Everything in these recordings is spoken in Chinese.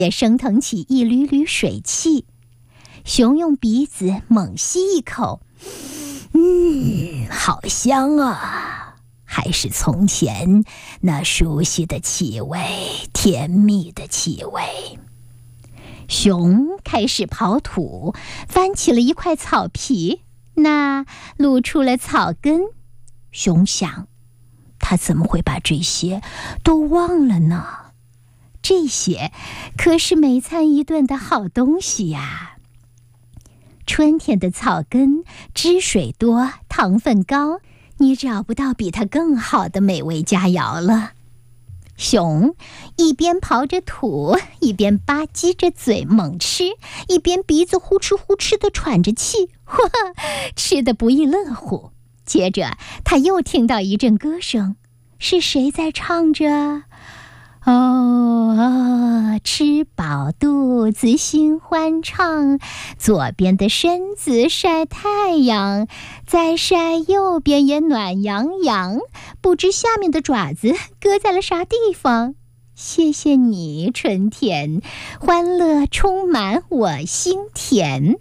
也升腾起一缕缕水汽。熊用鼻子猛吸一口，好香啊，还是从前那熟悉的气味，甜蜜的气味。熊开始刨土，翻起了一块草皮，那露出了草根。熊想，他怎么会把这些都忘了呢？这些可是每餐一顿的好东西呀。春天的草根汁水多，糖分高，你找不到比它更好的美味佳肴了。熊一边刨着土，一边吧唧着嘴猛吃，一边鼻子呼哧呼哧地喘着气，吃得不亦乐乎。接着他又听到一阵歌声，是谁在唱着？吃饱肚子心欢畅，左边的身子晒太阳，再晒右边也暖洋洋，不知下面的爪子搁在了啥地方。谢谢你，春天，欢乐充满我心田。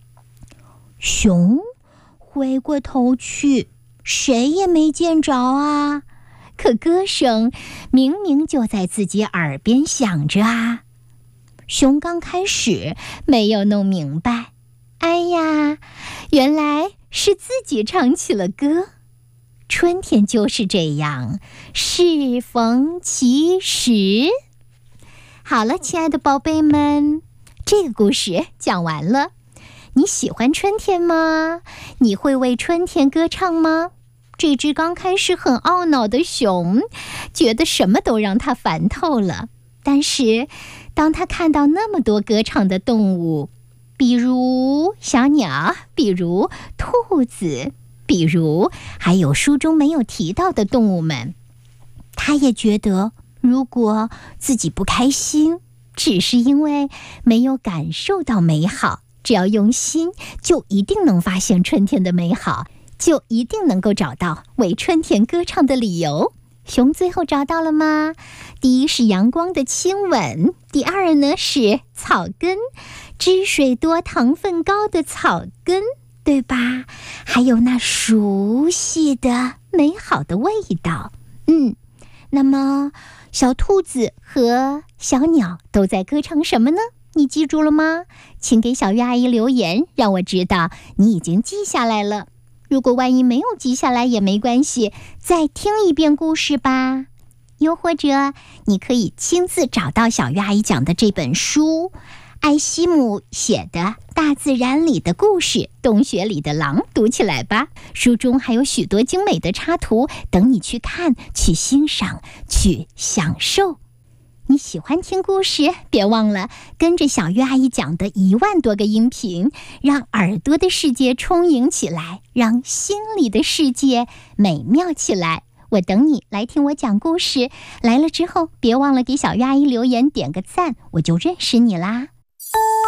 熊回过头去，谁也没见着啊。可歌声明明就在自己耳边响着啊。熊刚开始没有弄明白，哎呀，原来是自己唱起了歌。春天就是这样，适逢其时。好了，亲爱的宝贝们，这个故事讲完了。你喜欢春天吗？你会为春天歌唱吗？这只刚开始很懊恼的熊，觉得什么都让它烦透了。但是，当它看到那么多歌唱的动物，比如小鸟，比如兔子，比如还有书中没有提到的动物们，它也觉得，如果自己不开心，只是因为没有感受到美好，只要用心，就一定能发现春天的美好，就一定能够找到为春天歌唱的理由。熊最后找到了吗？第一是阳光的亲吻，第二呢是草根，汁水多糖分高的草根，对吧？还有那熟悉的美好的味道。那么小兔子和小鸟都在歌唱什么呢？你记住了吗？请给小鱼阿姨留言，让我知道你已经记下来了。如果万一没有记下来也没关系，再听一遍故事吧。又或者你可以亲自找到小鱼阿姨讲的这本书，艾希姆写的《大自然里的故事：洞穴里的狼》，读起来吧。书中还有许多精美的插图等你去看、去欣赏、去享受。你喜欢听故事，别忘了跟着小鱼阿姨讲的10000多个音频，让耳朵的世界充盈起来，让心里的世界美妙起来。我等你来听我讲故事，来了之后别忘了给小鱼阿姨留言点个赞，我就认识你啦。